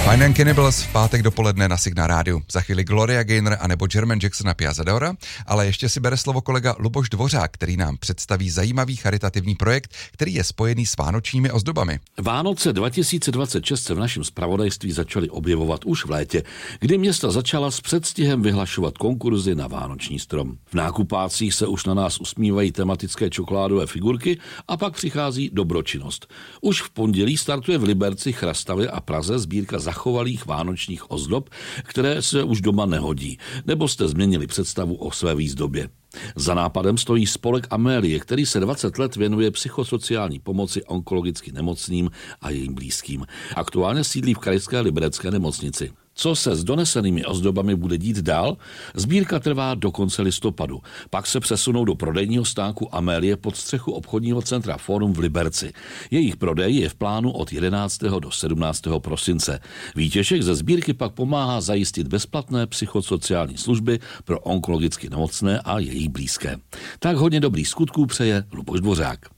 Fine and Cannibals v pátek dopoledne na Signál rádiu. Za chvíli Gloria Gaynor a nebo Jermaine Jackson na Piazza d'Ora, ale ještě si bere slovo kolega Luboš Dvořák, který nám představí zajímavý charitativní projekt, který je spojený s vánočními ozdobami. Vánoce 2026 se v našem zpravodajství začaly objevovat už v létě, kdy města začala s předstihem vyhlašovat konkurzy na vánoční strom. V nákupácích se už na nás usmívají tematické čokoládové figurky a pak přichází dobročinnost. Už v pondělí startuje v Liberci, Chrastavě a Praze sbírka zachovalých vánočních ozdob, které se už doma nehodí, nebo jste změnili představu o své výzdobě. Za nápadem stojí spolek Amélie, který se 20 let věnuje psychosociální pomoci onkologicky nemocným a jejím blízkým. Aktuálně sídlí v krajské liberecké nemocnici. Co se s donesenými ozdobami bude dít dál? Sbírka trvá do konce listopadu. Pak se přesunou do prodejního stánku Amélie pod střechu obchodního centra Forum v Liberci. Jejich prodej je v plánu od 11. do 17. prosince. Výtěžek ze sbírky pak pomáhá zajistit bezplatné psychosociální služby pro onkologicky nemocné a jejich blízké. Tak hodně dobrých skutků přeje Luboš Dvořák.